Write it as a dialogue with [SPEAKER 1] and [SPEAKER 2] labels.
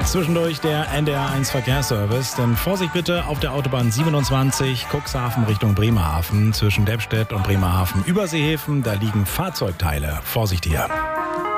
[SPEAKER 1] Zwischendurch der NDR1 Verkehrsservice, denn Vorsicht bitte auf der Autobahn 27 Cuxhaven Richtung Bremerhaven zwischen Deppstedt und Bremerhaven Überseehäfen, da liegen Fahrzeugteile. Vorsicht hier.